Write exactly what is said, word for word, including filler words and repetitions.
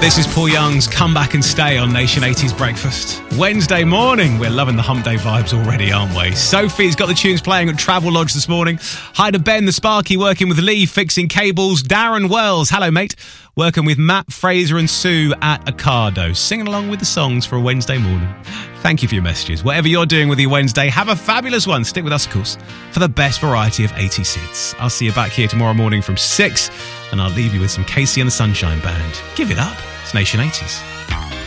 This is Paul Young's Come Back and Stay on Nation eighties Breakfast. Wednesday morning, we're loving the hump day vibes already, aren't we? Sophie's got the tunes playing at Travel Lodge this morning. Hi to Ben, the Sparky, working with Lee, fixing cables. Darren Wells, hello mate, working with Matt, Fraser and Sue at Ocado, singing along with the songs for a Wednesday morning. Thank you for your messages. Whatever you're doing with your Wednesday, have a fabulous one. Stick with us, of course, for the best variety of eighties hits. I'll see you back here tomorrow morning from six, and I'll leave you with some Casey and the Sunshine Band. Give it up. It's Nation eighties.